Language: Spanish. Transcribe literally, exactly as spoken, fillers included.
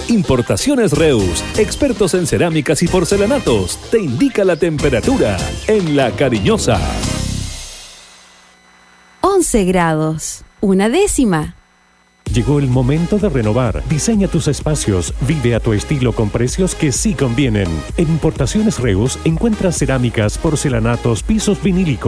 Importaciones Reus, expertos en cerámicas y porcelanatos, te indica la temperatura en La Cariñosa. once grados, una décima. Llegó el momento de renovar. Diseña tus espacios. Vive a tu estilo con precios que sí convienen. En Importaciones Reus encuentras cerámicas, porcelanatos, pisos vinílicos.